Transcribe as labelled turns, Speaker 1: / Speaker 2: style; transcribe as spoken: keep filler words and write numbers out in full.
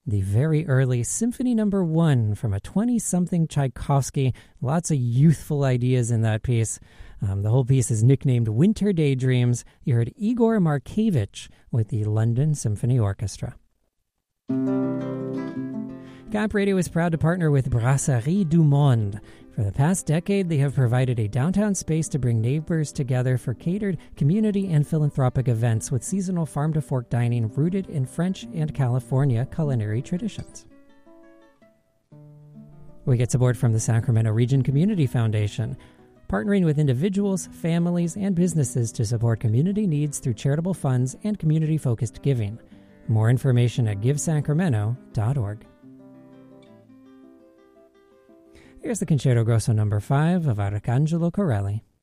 Speaker 1: the very early Symphony Number One from a twenty-something Tchaikovsky. Lots of youthful ideas in that piece. Um, the whole piece is nicknamed Winter Daydreams. You heard Igor Markevich with the London Symphony Orchestra. Cap Radio is proud to partner with Brasserie du Monde. For the past decade, they have provided a downtown space to bring neighbors together for catered community and philanthropic events with seasonal farm-to-fork dining rooted in French and California culinary traditions. We get support from the Sacramento Region Community Foundation, partnering with individuals, families, and businesses to support community needs through charitable funds and community-focused giving. More information at give sacramento dot org. Here's the Concerto Grosso number five of Arcangelo Corelli.